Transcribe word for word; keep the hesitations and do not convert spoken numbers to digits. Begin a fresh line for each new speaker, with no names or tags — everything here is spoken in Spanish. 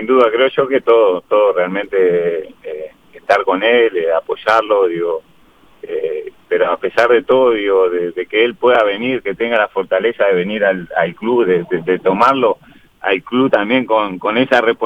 sin duda, creo yo que todo, todo realmente eh, estar con él, eh, apoyarlo, digo, eh, pero a pesar de todo, digo, de, de que él pueda venir, que tenga la fortaleza de venir al, al club, de, de, de tomarlo al club también con, con esa responsabilidad.